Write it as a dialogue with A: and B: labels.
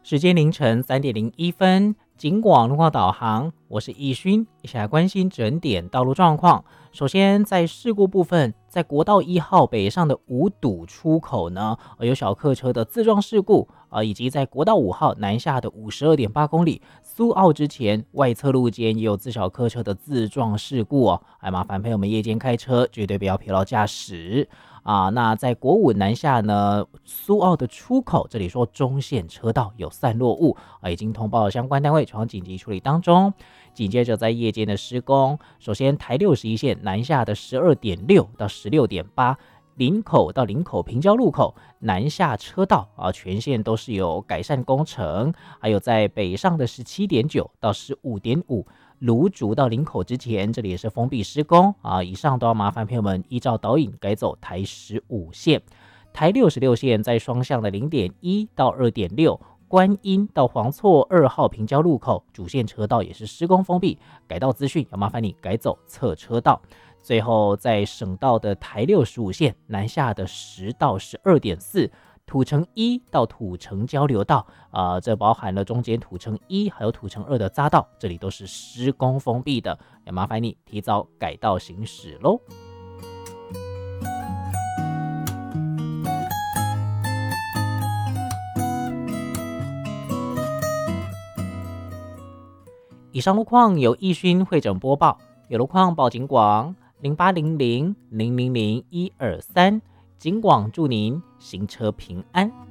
A: 时间凌晨3:01，警广路况导航，我是易勋，一起来关心整点道路状况。首先，在事故部分，在国道1号北上的五堵出口呢，有小客车的自撞事故以及在国道5号南下的52.8公里苏澳之前外侧路肩也有自小客车的自撞事故哦，麻烦朋友们夜间开车绝对不要疲劳驾驶。那在国5南下呢，苏澳的出口，这里说中线车道有散落物已经通报了相关单位，从紧急处理当中。紧接着在夜间的施工，首先台61线南下的12.6到16.8。林口到林口平交路口南下车道全线都是有改善工程，还有在北上的17.9到15.5。芦竹到林口之前，这里也是封闭施工以上都要麻烦朋友们依照导引改走台15线。台66线在双向的0.1到2.6，观音到黄厝2号平交路口主线车道也是施工封闭，改道资讯要麻烦你改走侧车道。最后在省道的台65线南下的10到12.4，土城1到土城交流道这包含了中间土城1还有土城2的匝道，这里都是施工封闭的，也麻烦你提早改道行驶咯。以上路况由易勋会诊播报，有路况报警广0800000123，警广祝您行车平安。